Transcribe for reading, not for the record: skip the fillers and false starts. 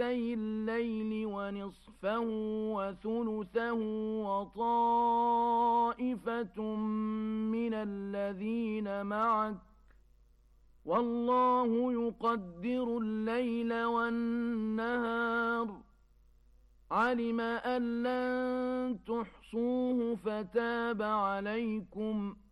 ثلثي الليل ونصفه وثلثه وطائفة من الذين معك والله يقدر الليل والنهار علم أن لن تحصوه فتاب عليكم